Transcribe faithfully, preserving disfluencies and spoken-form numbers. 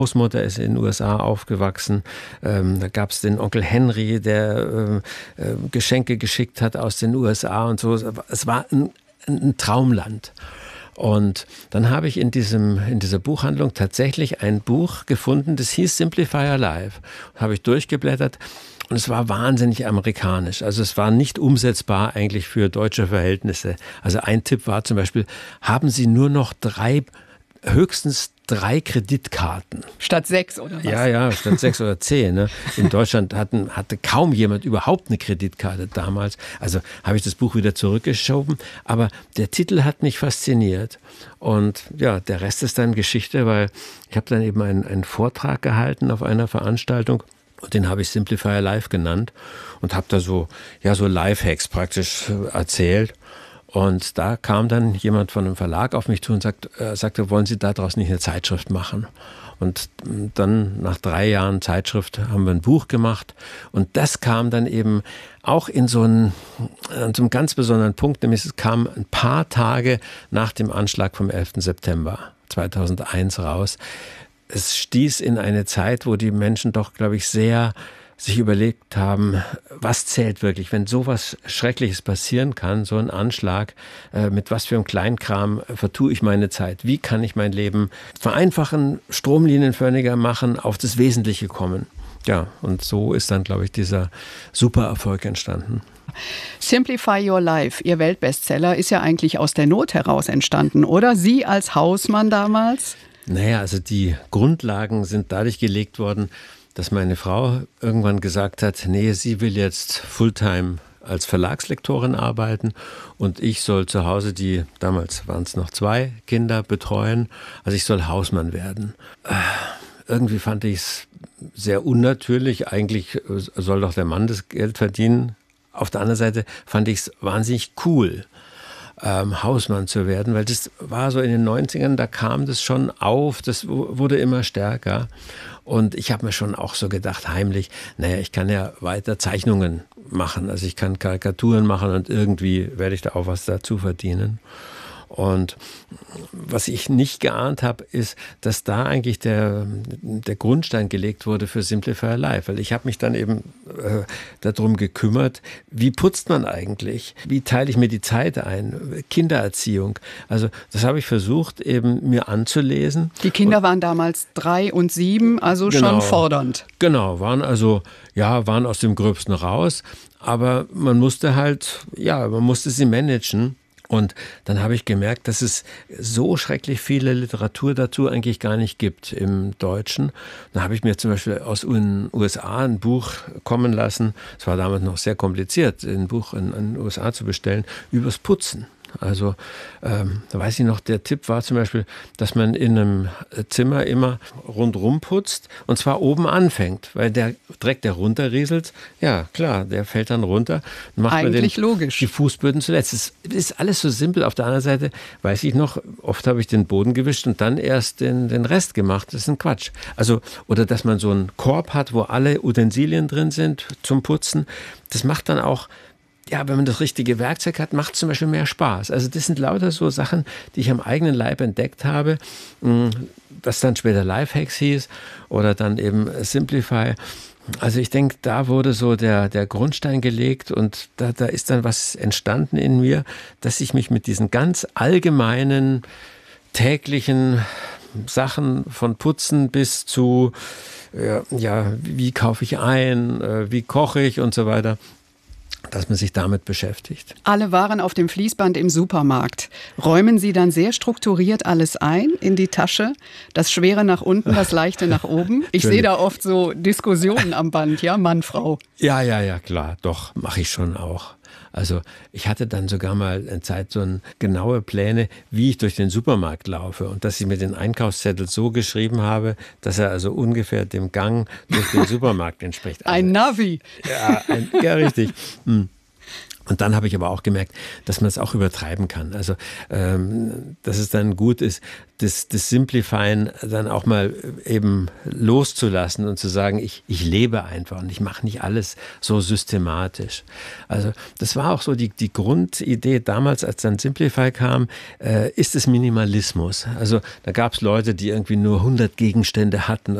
Großmutter ist in den U S A aufgewachsen. Ähm, da gab es den Onkel Henry, der äh, äh, Geschenke geschickt hat aus den U S A und so. Es war ein, ein Traumland. Und dann habe ich in, diesem, in dieser Buchhandlung tatsächlich ein Buch gefunden, das hieß Simplify Your Life. Habe ich durchgeblättert und es war wahnsinnig amerikanisch. Also es war nicht umsetzbar eigentlich für deutsche Verhältnisse. Also ein Tipp war zum Beispiel, haben Sie nur noch drei, höchstens drei Kreditkarten. Statt sechs oder was? Ja, ja, statt sechs oder zehn. Ne? In Deutschland hatten, hatte kaum jemand überhaupt eine Kreditkarte damals. Also habe ich das Buch wieder zurückgeschoben. Aber der Titel hat mich fasziniert. Und ja, der Rest ist dann Geschichte, weil ich habe dann eben einen, einen Vortrag gehalten auf einer Veranstaltung. Und den habe ich Simplify Your Life genannt und habe da so, ja, so Lifehacks praktisch erzählt. Und da kam dann jemand von einem Verlag auf mich zu und sagt, äh, sagte, wollen Sie daraus nicht eine Zeitschrift machen? Und dann nach drei Jahren Zeitschrift haben wir ein Buch gemacht. Und das kam dann eben auch in so einen, an so einem ganz besonderen Punkt, nämlich es kam ein paar Tage nach dem Anschlag vom elften September zweitausendeins raus. Es stieß in eine Zeit, wo die Menschen doch, glaube ich, sehr sich überlegt haben, was zählt wirklich, wenn sowas Schreckliches passieren kann, so ein Anschlag, äh, mit was für einem Kleinkram vertue ich meine Zeit? Wie kann ich mein Leben vereinfachen, stromlinienförmiger machen, auf das Wesentliche kommen? Ja, und so ist dann, glaube ich, dieser super Erfolg entstanden. Simplify Your Life, Ihr Weltbestseller, ist ja eigentlich aus der Not heraus entstanden, oder? Sie als Hausmann damals? Naja, also die Grundlagen sind dadurch gelegt worden, dass meine Frau irgendwann gesagt hat, nee, sie will jetzt Fulltime als Verlagslektorin arbeiten und ich soll zu Hause die, damals waren es noch zwei Kinder, betreuen. Also ich soll Hausmann werden. Äh, irgendwie fand ich es sehr unnatürlich. Eigentlich soll doch der Mann das Geld verdienen. Auf der anderen Seite fand ich es wahnsinnig cool, Ähm, Hausmann zu werden, weil das war so in den neunzigern, da kam das schon auf, das wurde immer stärker und ich habe mir schon auch so gedacht, heimlich, naja, ich kann ja weiter Zeichnungen machen, also ich kann Karikaturen machen und irgendwie werde ich da auch was dazu verdienen. Und was ich nicht geahnt habe, ist, dass da eigentlich der, der Grundstein gelegt wurde für Simplify Your Life. Weil ich habe mich dann eben äh, darum gekümmert, wie putzt man eigentlich? Wie teile ich mir die Zeit ein? Kindererziehung. Also das habe ich versucht, eben mir anzulesen. Die Kinder und, waren damals drei und sieben, also genau, schon fordernd. Genau, waren also, ja, waren aus dem Gröbsten raus. Aber man musste halt, ja, man musste sie managen. Und dann habe ich gemerkt, dass es so schrecklich viele Literatur dazu eigentlich gar nicht gibt im Deutschen. Dann habe ich mir zum Beispiel aus den U S A ein Buch kommen lassen. Es war damals noch sehr kompliziert, ein Buch in den U S A zu bestellen, übers Putzen. Also ähm, da weiß ich noch, der Tipp war zum Beispiel, dass man in einem Zimmer immer rundrum putzt und zwar oben anfängt, weil der Dreck, der runterrieselt, ja klar, der fällt dann runter. Dann macht Eigentlich man den, logisch. Die Fußböden zuletzt. Es ist alles so simpel. Auf der anderen Seite weiß ich noch, oft habe ich den Boden gewischt und dann erst den, den Rest gemacht. Das ist ein Quatsch. Also, oder dass man so einen Korb hat, wo alle Utensilien drin sind zum Putzen. Das macht dann auch, ja, wenn man das richtige Werkzeug hat, macht es zum Beispiel mehr Spaß. Also das sind lauter so Sachen, die ich am eigenen Leib entdeckt habe, was dann später Lifehacks hieß oder dann eben Simplify. Also ich denke, da wurde so der, der Grundstein gelegt und da, da ist dann was entstanden in mir, dass ich mich mit diesen ganz allgemeinen, täglichen Sachen von Putzen bis zu, ja, ja wie kaufe ich ein, wie koche ich und so weiter, dass man sich damit beschäftigt. Alle Waren auf dem Fließband im Supermarkt. Räumen Sie dann sehr strukturiert alles ein in die Tasche? Das Schwere nach unten, das Leichte nach oben? Ich sehe da oft so Diskussionen am Band, ja, Mann, Frau. Ja, ja, ja, klar, doch, mache ich schon auch. Also ich hatte dann sogar mal eine Zeit so eine genaue Pläne, wie ich durch den Supermarkt laufe und dass ich mir den Einkaufszettel so geschrieben habe, dass er also ungefähr dem Gang durch den Supermarkt entspricht. Also, ein Navi. Ja, ein, ja richtig. Hm. Und dann habe ich aber auch gemerkt, dass man es auch übertreiben kann. Also, ähm, dass es dann gut ist, das, das Simplifyen dann auch mal eben loszulassen und zu sagen, ich, ich lebe einfach und ich mache nicht alles so systematisch. Also das war auch so die, die Grundidee damals, als dann Simplify kam, äh, ist es Minimalismus. Also da gab es Leute, die irgendwie nur hundert Gegenstände hatten